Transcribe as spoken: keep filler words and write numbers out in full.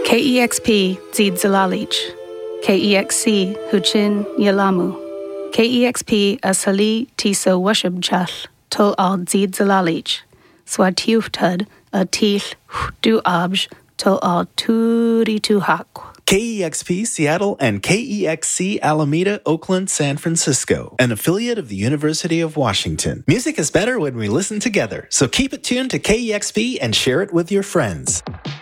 K E X P Zid Zalalich, K E X C Huchin Yalamu, K E X P Asali Tiso Washubchal, Tul Al Zid Zalalich, Swatiuftud a Til Du Abj, Tul Al Turi Tu Hak. K E X P Seattle and K E X C Alameda, Oakland, San Francisco, an affiliate of the University of Washington. Music is better when we listen together, so keep it tuned to K E X P and share it with your friends.